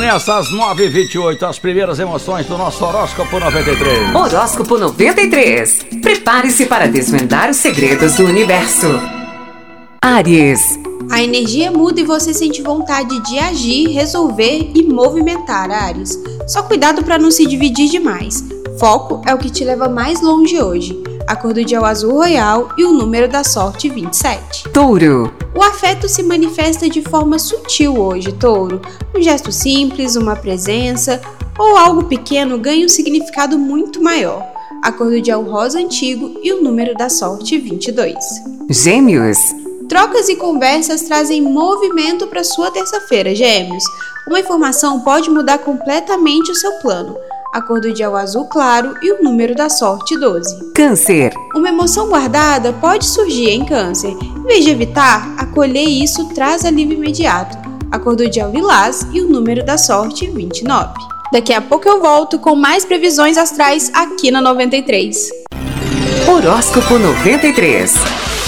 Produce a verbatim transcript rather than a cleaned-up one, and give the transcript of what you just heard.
Começa às nove e vinte e oito, as primeiras emoções do nosso Horóscopo noventa e três. Horóscopo noventa e três. Prepare-se para desvendar os segredos do universo. Áries. A energia muda e você sente vontade de agir, resolver e movimentar, Áries. Só cuidado para não se dividir demais. Foco é o que te leva mais longe hoje. A cor do dia é o azul royal e o número da sorte vinte e sete. Touro. O afeto se manifesta de forma sutil hoje, Touro. Um gesto simples, uma presença ou algo pequeno ganha um significado muito maior. A cor do dia é o rosa antigo e o número da sorte vinte e dois. Gêmeos. Trocas e conversas trazem movimento para sua terça-feira, Gêmeos. Uma informação pode mudar completamente o seu plano. A cor do dia é o azul claro e o número da sorte doze. Câncer. Uma emoção guardada pode surgir em Câncer. Em vez de evitar, acolher isso traz alívio imediato. A cor do dia é o lilás e o número da sorte vinte e nove. Daqui a pouco eu volto com mais previsões astrais aqui na noventa e três. Horóscopo noventa e três.